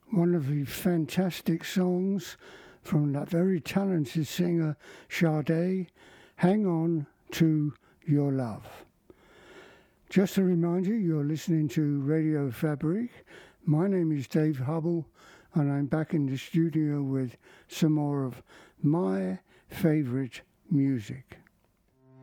one of the fantastic songs from that very talented singer Sade, Hang On To Your Love. Just a reminder, you're listening to Radio Fabric. My name is Dave Hubble, and I'm back in the studio with some more of my favourite music.